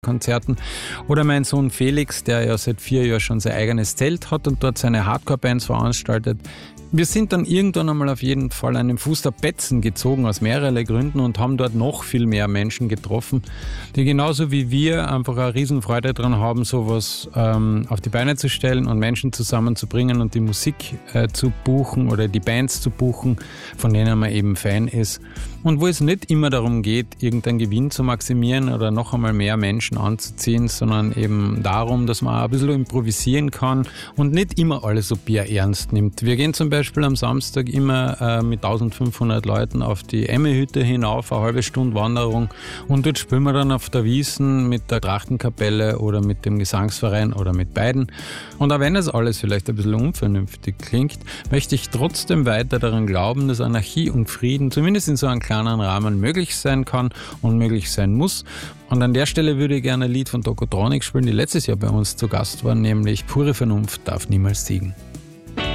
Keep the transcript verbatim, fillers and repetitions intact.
Konzerten. Oder mein Sohn Felix, der ja seit vier Jahren schon sein eigenes Zelt hat und dort seine Hardcore-Bands veranstaltet. Wir sind dann irgendwann einmal auf jeden Fall einen Fuß der Betzen gezogen, aus mehreren Gründen, und haben dort noch viel mehr Menschen getroffen, die genauso wie wir einfach eine Riesenfreude daran haben, sowas ähm, auf die Beine zu stellen und Menschen zusammenzubringen und die Musik äh, zu buchen oder die Bands zu buchen, von denen man eben Fan ist. Und wo es nicht immer darum geht, irgendeinen Gewinn zu maximieren oder noch einmal mehr Menschen anzuziehen, sondern eben darum, dass man auch ein bisschen improvisieren kann und nicht immer alles so bierernst nimmt. Wir gehen zum Beispiel am Samstag immer äh, mit eintausendfünfhundert Leuten auf die Emme-Hütte hinauf, eine halbe Stunde Wanderung, und dort spielen wir dann auf der Wiesn mit der Trachtenkapelle oder mit dem Gesangsverein oder mit beiden. Und auch wenn das alles vielleicht ein bisschen unvernünftig klingt, möchte ich trotzdem weiter daran glauben, dass Anarchie und Frieden zumindest in so einem kleinen Rahmen möglich sein kann und möglich sein muss. Und an der Stelle würde ich gerne ein Lied von Tokotronic spielen, die letztes Jahr bei uns zu Gast waren, nämlich Pure Vernunft darf niemals siegen.